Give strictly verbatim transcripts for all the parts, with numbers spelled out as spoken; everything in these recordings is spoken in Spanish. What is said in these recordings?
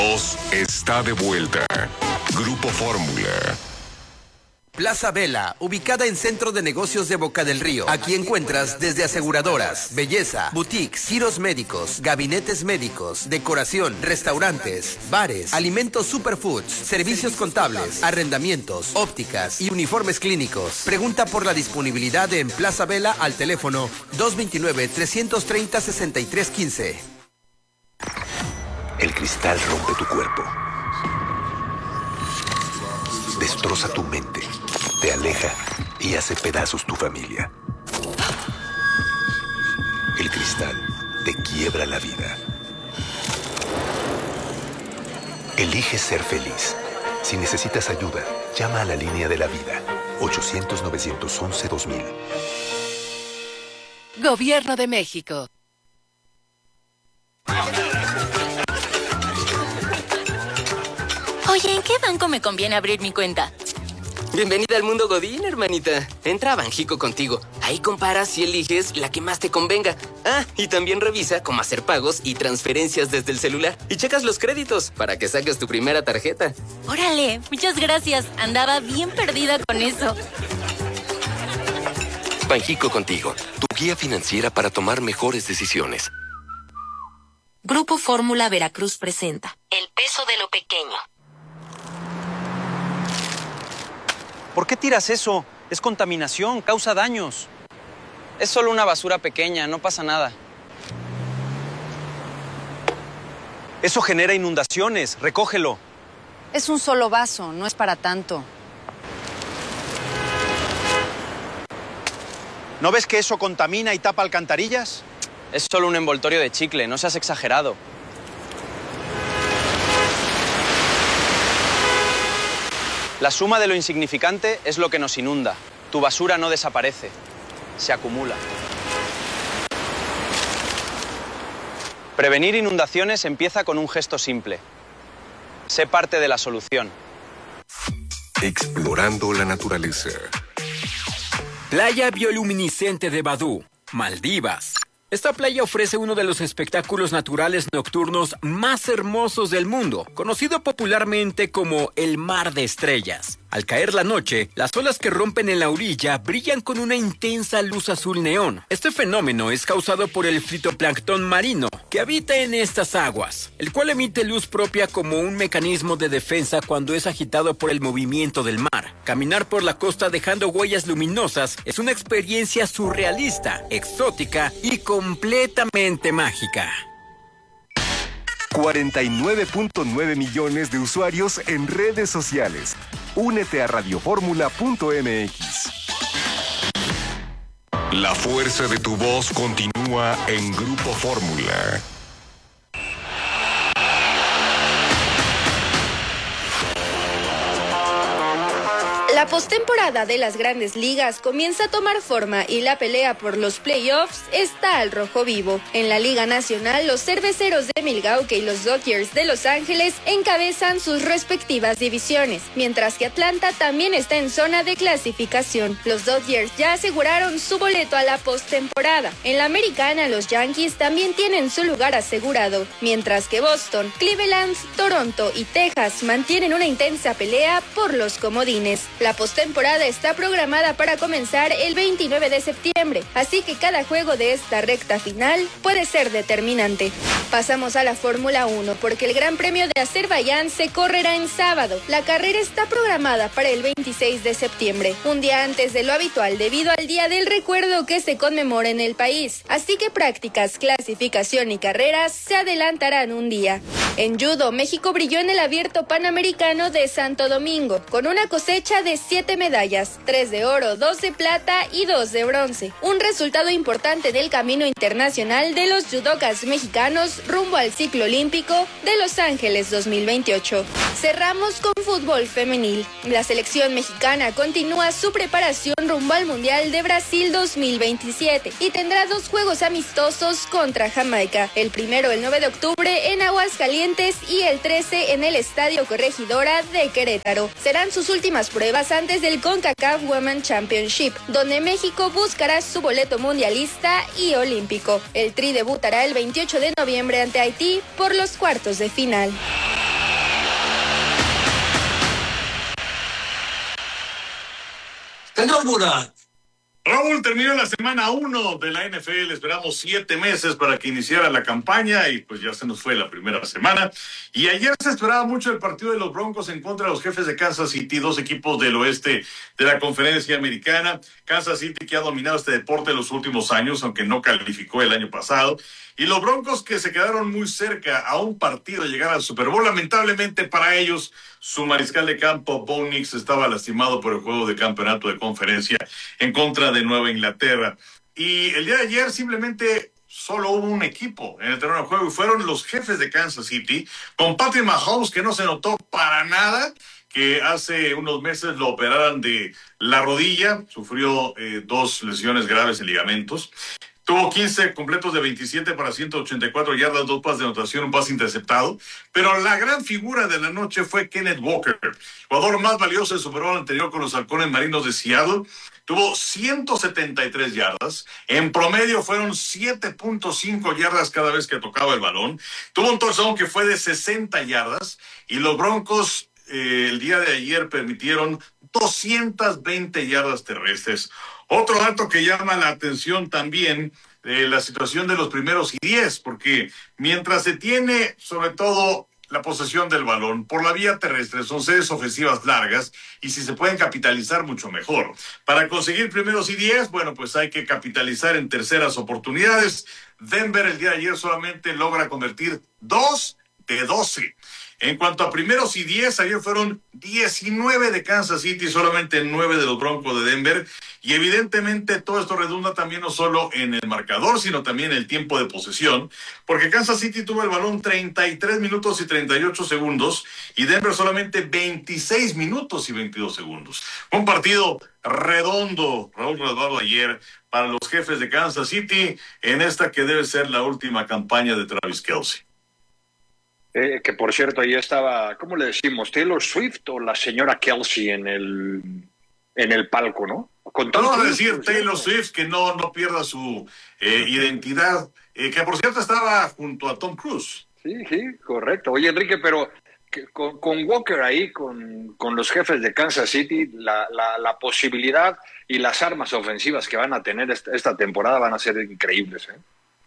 Os está de vuelta. Grupo Fórmula. Plaza Vela, ubicada en Centro de Negocios de Boca del Río. Aquí encuentras desde aseguradoras, belleza, boutiques, giros médicos, gabinetes médicos, decoración, restaurantes, bares, alimentos superfoods, servicios contables, arrendamientos, ópticas y uniformes clínicos. Pregunta por la disponibilidad en Plaza Vela al teléfono dos veintinueve, trescientos treinta, sesenta y tres quince. El cristal rompe tu cuerpo. Destroza tu mente, te aleja y hace pedazos tu familia. El cristal te quiebra la vida. Elige ser feliz. Si necesitas ayuda, llama a la línea de la vida. ochocientos, novecientos once, dos mil. Gobierno de México. Oye, ¿en qué banco me conviene abrir mi cuenta? Bienvenida al mundo Godín, hermanita. Entra a Banjico Contigo. Ahí comparas y eliges la que más te convenga. Ah, y también revisa cómo hacer pagos y transferencias desde el celular. Y checas los créditos para que saques tu primera tarjeta. Órale, muchas gracias. Andaba bien perdida con eso. Banjico Contigo, tu guía financiera para tomar mejores decisiones. Grupo Fórmula Veracruz presenta El peso de lo pequeño. ¿Por qué tiras eso? Es contaminación, causa daños. Es solo una basura pequeña, no pasa nada. Eso genera inundaciones, recógelo. Es un solo vaso, no es para tanto. ¿No ves que eso contamina y tapa alcantarillas? Es solo un envoltorio de chicle, no seas exagerado. La suma de lo insignificante es lo que nos inunda. Tu basura no desaparece, se acumula. Prevenir inundaciones empieza con un gesto simple. Sé parte de la solución. Explorando la naturaleza. Playa bioluminiscente de Badú, Maldivas. Esta playa ofrece uno de los espectáculos naturales nocturnos más hermosos del mundo, conocido popularmente como el Mar de Estrellas. Al caer la noche, las olas que rompen en la orilla brillan con una intensa luz azul neón. Este fenómeno es causado por el fitoplancton marino, que habita en estas aguas, el cual emite luz propia como un mecanismo de defensa cuando es agitado por el movimiento del mar. Caminar por la costa dejando huellas luminosas es una experiencia surrealista, exótica y completamente mágica. cuarenta y nueve punto nueve millones de usuarios en redes sociales. Únete a radioformula punto m x. La fuerza de tu voz continúa en Grupo Fórmula. La postemporada de las Grandes Ligas comienza a tomar forma y la pelea por los playoffs está al rojo vivo. En la Liga Nacional, los Cerveceros de Milwaukee y los Dodgers de Los Ángeles encabezan sus respectivas divisiones, mientras que Atlanta también está en zona de clasificación. Los Dodgers ya aseguraron su boleto a la postemporada. En la Americana, los Yankees también tienen su lugar asegurado, mientras que Boston, Cleveland, Toronto y Texas mantienen una intensa pelea por los comodines. La postemporada está programada para comenzar el veintinueve de septiembre, así que cada juego de esta recta final puede ser determinante. Pasamos a la Fórmula uno, porque el Gran Premio de Azerbaiyán se correrá en sábado. La carrera está programada para el veintiséis de septiembre, un día antes de lo habitual debido al Día del Recuerdo que se conmemora en el país, así que prácticas, clasificación y carreras se adelantarán un día. En judo, México brilló en el Abierto Panamericano de Santo Domingo, con una cosecha de siete medallas, tres de oro, dos de plata y dos de bronce. Un resultado importante del camino internacional de los judocas mexicanos rumbo al ciclo olímpico de Los Ángeles dos mil veintiocho. Cerramos con fútbol femenil. La selección mexicana continúa su preparación rumbo al Mundial de Brasil dos mil veintisiete y tendrá dos juegos amistosos contra Jamaica. El primero el nueve de octubre en Aguascalientes y el trece en el Estadio Corregidora de Querétaro. Serán sus últimas pruebas antes del CONCACAF Women's Championship, donde México buscará su boleto mundialista y olímpico. El Tri debutará el veintiocho de noviembre ante Haití por los cuartos de final. Señor Murat. Raúl, terminó la semana uno de la N F L, esperamos siete meses para que iniciara la campaña y pues ya se nos fue la primera semana. Y ayer se esperaba mucho el partido de los Broncos en contra de los Jefes de Kansas City, dos equipos del oeste de la conferencia americana. Kansas City que ha dominado este deporte en los últimos años, aunque no calificó el año pasado. Y los Broncos que se quedaron muy cerca a un partido de llegar al Super Bowl. Lamentablemente para ellos, su mariscal de campo, Bo Nix, estaba lastimado por el juego de campeonato de conferencia en contra de Nueva Inglaterra. Y el día de ayer simplemente solo hubo un equipo en el terreno de juego y fueron los Jefes de Kansas City, con Patrick Mahomes, que no se notó para nada que hace unos meses lo operaran de la rodilla, sufrió eh, dos lesiones graves en ligamentos. Tuvo quince completos de veintisiete para ciento ochenta y cuatro yardas, dos pases de anotación, un pase interceptado. Pero la gran figura de la noche fue Kenneth Walker, jugador más valioso del Super Bowl anterior con los Halcones Marinos de Seattle. Tuvo ciento setenta y tres yardas. En promedio fueron siete punto cinco yardas cada vez que tocaba el balón. Tuvo un touchdown que fue de sesenta yardas. Y los Broncos eh, el día de ayer permitieron doscientas veinte yardas terrestres. Otro dato que llama la atención también, eh, la situación de los primeros y diez, porque mientras se tiene sobre todo la posesión del balón por la vía terrestre, son series ofensivas largas y si se pueden capitalizar mucho mejor. Para conseguir primeros y diez, bueno, pues hay que capitalizar en terceras oportunidades. Denver el día de ayer solamente logra convertir dos de doce. En cuanto a primeros y diez, ayer fueron diecinueve de Kansas City, solamente nueve de los Broncos de Denver. Y evidentemente todo esto redunda también no solo en el marcador, sino también en el tiempo de posesión, porque Kansas City tuvo el balón treinta y tres minutos y treinta y ocho segundos y Denver solamente veintiséis minutos y veintidós segundos. Un partido redondo, Raúl Eduardo, ayer para los Jefes de Kansas City en esta que debe ser la última campaña de Travis Kelce. Eh, que por cierto, ahí estaba, ¿cómo le decimos? ¿Taylor Swift o la señora Kelce en el, en el palco, no? Con Vamos a decir Taylor Swift, que no, no pierda su eh, identidad, eh, que por cierto estaba junto a Tom Cruise. Sí, sí, correcto. Oye, Enrique, pero que, con, con Walker ahí, con, con los Jefes de Kansas City, la, la, la posibilidad y las armas ofensivas que van a tener esta, esta temporada van a ser increíbles, ¿eh?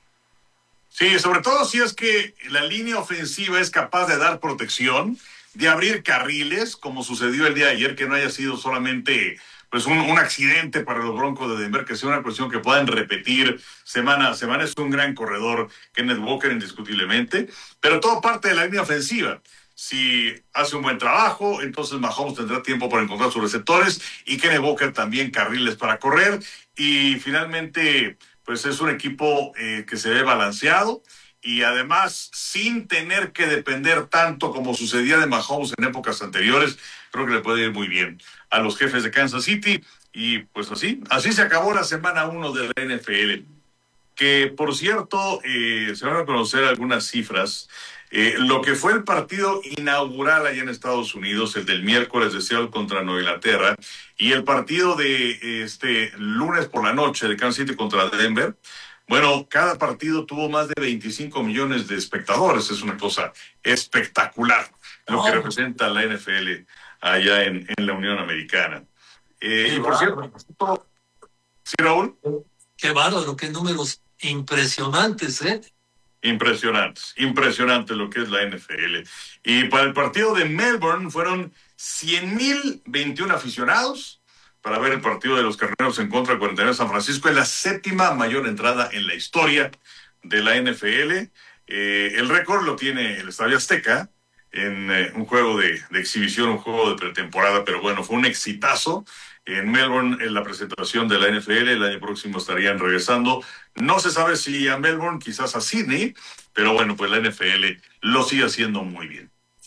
Sí, sobre todo si es que la línea ofensiva es capaz de dar protección, de abrir carriles, como sucedió el día de ayer, que no haya sido solamente pues un, un accidente para los Broncos de Denver, que sea una cuestión que puedan repetir semana a semana. Es un gran corredor, Kenneth Walker, indiscutiblemente, pero todo parte de la línea ofensiva. Si hace un buen trabajo, entonces Mahomes tendrá tiempo para encontrar sus receptores y Kenneth Walker también carriles para correr. Y finalmente, pues es un equipo eh, que se ve balanceado y además sin tener que depender tanto como sucedía de Mahomes en épocas anteriores. Creo que le puede ir muy bien a los Jefes de Kansas City y pues así, así se acabó la semana uno de la N F L. Que por cierto, eh, se van a conocer algunas cifras. Eh, lo que fue el partido inaugural allá en Estados Unidos, el del miércoles de Seattle contra Nueva Inglaterra, y el partido de este lunes por la noche de Kansas City contra Denver, bueno, cada partido tuvo más de veinticinco millones de espectadores. Es una cosa espectacular lo oh. que representa la N F L allá en, en la Unión Americana. Eh, y por cierto, ¿sí, Raúl? Qué bárbaro, qué números impresionantes, ¿eh? Impresionantes, impresionante lo que es la N F L. Y para el partido de Melbourne fueron cien mil veintiuno aficionados para ver el partido de los Carneros en contra de cuarenta y nueve de San Francisco. Es la séptima mayor entrada en la historia de la N F L. Eh, el récord lo tiene el Estadio Azteca en eh, un juego de, de exhibición, un juego de pretemporada, pero bueno, fue un exitazo. En Melbourne, en la presentación de la N F L, el año próximo estarían regresando. No se sabe si a Melbourne, quizás a Sydney, pero bueno, pues la N F L lo sigue haciendo muy bien.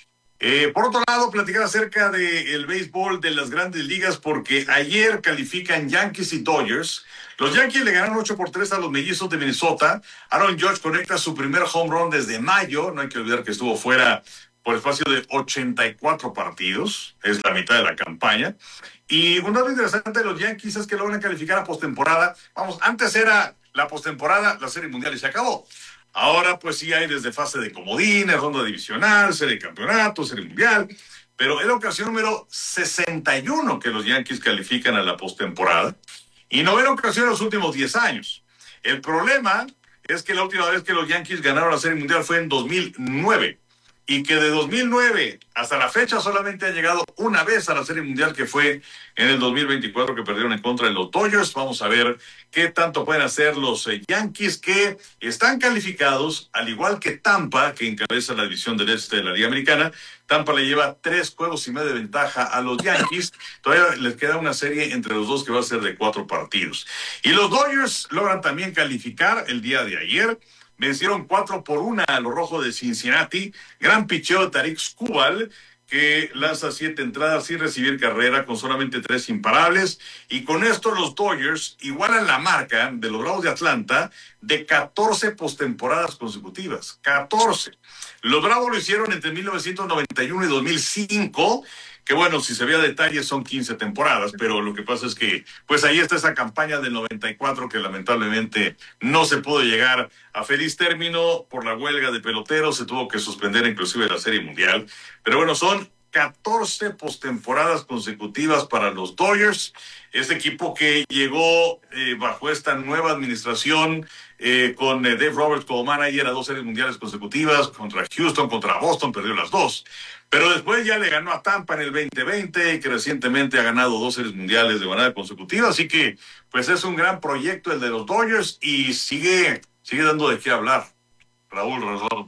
Eh, por otro lado, platicar acerca del béisbol de las grandes ligas, porque ayer califican Yankees y Dodgers. Los Yankees le ganaron ocho por tres a los Mellizos de Minnesota. Aaron Judge conecta su primer home run desde mayo. No hay que olvidar que estuvo fuera por espacio de ochenta y cuatro partidos. Es la mitad de la campaña. Y un dato interesante de los Yankees es que logran calificar a postemporada. Vamos, antes era la postemporada, la Serie Mundial y se acabó. Ahora pues sí hay desde fase de comodines, ronda divisional, Serie de Campeonato, Serie Mundial. pero es la ocasión número sesenta y uno que los Yankees califican a la postemporada y novena ocasión en los últimos diez años. El problema es que la última vez que los Yankees ganaron la Serie Mundial fue en dos mil nueve y que de dos mil nueve hasta la fecha solamente han llegado una vez a la Serie Mundial, que fue en el dos mil veinticuatro, que perdieron en contra de los Dodgers. Vamos a ver qué tanto pueden hacer los eh, Yankees, que están calificados, al igual que Tampa, que encabeza la división del este de la Liga Americana. Tampa le lleva tres juegos y medio de ventaja a los Yankees. Todavía les queda una serie entre los dos que va a ser de cuatro partidos. Y los Dodgers logran también calificar el día de ayer. Vencieron cuatro por una a los rojos de Cincinnati. Gran picheo de Tarik Skubal, que lanza siete entradas sin recibir carrera, con solamente tres imparables. Y con esto los Dodgers igualan la marca de los Bravos de Atlanta de catorce postemporadas consecutivas. catorce. Los Bravos lo hicieron entre mil novecientos noventa y uno y dos mil cinco, que bueno, si se ve a detalle son quince temporadas, pero lo que pasa es que pues ahí está esa campaña del noventa y cuatro que lamentablemente no se pudo llegar a feliz término por la huelga de peloteros, se tuvo que suspender inclusive la Serie Mundial, pero bueno, son catorce postemporadas consecutivas para los Dodgers, este equipo que llegó eh, bajo esta nueva administración eh, con eh, Dave Roberts como manager a dos Series Mundiales consecutivas, contra Houston, contra Boston, perdió las dos. Pero después ya le ganó a Tampa en el veinte veinte, que recientemente ha ganado dos Series Mundiales de manera consecutiva. Así que, pues es un gran proyecto el de los Dodgers y sigue, sigue dando de qué hablar. Raúl Razón.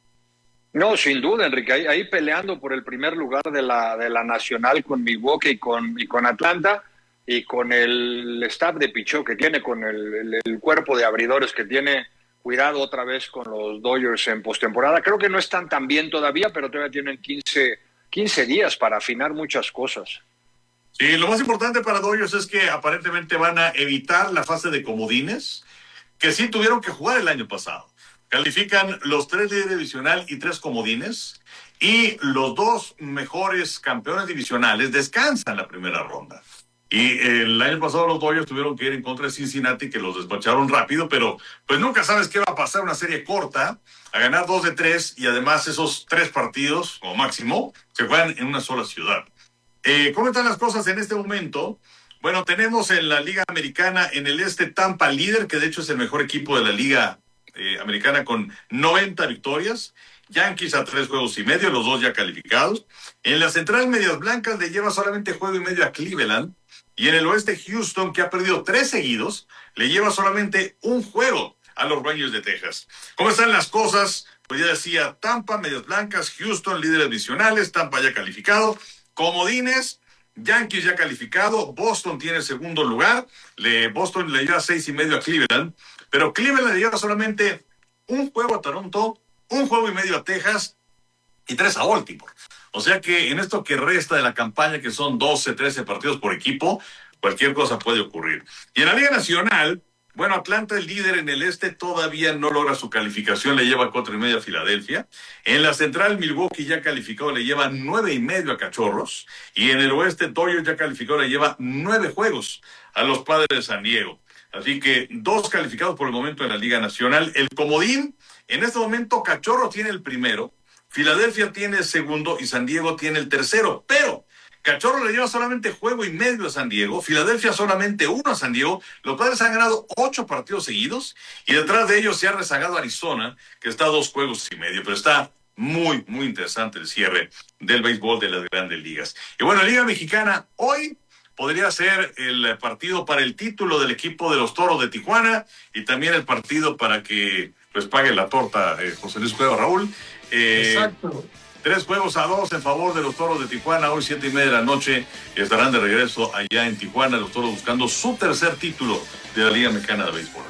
No, sin duda, Enrique. Ahí, ahí peleando por el primer lugar de la, de la Nacional con Milwaukee y con, y con Atlanta, y con el staff de picheo que tiene, con el, el, el cuerpo de abridores que tiene. Cuidado otra vez con los Dodgers en postemporada. Creo que no están tan bien todavía, pero todavía tienen quince, quince días para afinar muchas cosas. Sí, lo más importante para Dodgers es que aparentemente van a evitar la fase de comodines, que sí tuvieron que jugar el año pasado. Califican los tres líderes divisional y tres comodines, y los dos mejores campeones divisionales descansan la primera ronda. Y el año pasado los Dodgers tuvieron que ir en contra de Cincinnati, que los despacharon rápido, pero pues nunca sabes qué va a pasar, una serie corta, a ganar dos de tres, y además esos tres partidos, como máximo, se juegan en una sola ciudad. Eh, ¿Cómo están las cosas en este momento? Bueno, tenemos en la Liga Americana, en el este, Tampa líder, que de hecho es el mejor equipo de la Liga eh, Americana con noventa victorias. Yankees a tres juegos y medio, los dos ya calificados. En la Central, Medias Blancas le lleva solamente juego y medio a Cleveland. Y en el oeste, Houston, que ha perdido tres seguidos, le lleva solamente un juego a los Rangers de Texas. ¿Cómo están las cosas? Pues ya decía, Tampa, Medias Blancas, Houston, líderes divisionales, Tampa ya calificado, comodines, Yankees ya calificado, Boston tiene segundo lugar, le, Boston le lleva seis y medio a Cleveland, pero Cleveland le lleva solamente un juego a Toronto, un juego y medio a Texas y tres a Baltimore. O sea que en esto que resta de la campaña, que son doce, trece partidos por equipo, cualquier cosa puede ocurrir. Y en la Liga Nacional, bueno, Atlanta, el líder en el este, todavía no logra su calificación, le lleva cuatro y medio a Filadelfia. En la Central, Milwaukee ya calificado, le lleva nueve y medio a Cachorros. Y en el oeste, Dodgers ya calificado, le lleva nueve juegos a los Padres de San Diego. Así que dos calificados por el momento en la Liga Nacional. El comodín, en este momento, Cachorros tiene el primero, Filadelfia tiene el segundo y San Diego tiene el tercero, pero Cachorro le lleva solamente juego y medio a San Diego, Filadelfia solamente uno a San Diego. Los Padres han ganado ocho partidos seguidos y detrás de ellos se ha rezagado Arizona, que está a dos juegos y medio, pero está muy, muy interesante el cierre del béisbol de las grandes ligas. Y bueno, la Liga Mexicana hoy podría ser el partido para el título del equipo de los Toros de Tijuana y también el partido para que pues pague la torta eh, José Luis Cueva, Raúl. Eh, Exacto. Tres juegos a dos en favor de los Toros de Tijuana. Hoy siete y media de la noche estarán de regreso allá en Tijuana, los Toros buscando su tercer título de la Liga Mexicana de Béisbol.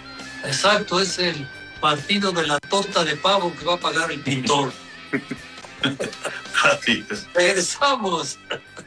Exacto, es el partido de la torta de pavo que va a pagar el pintor. Así es. Regresamos.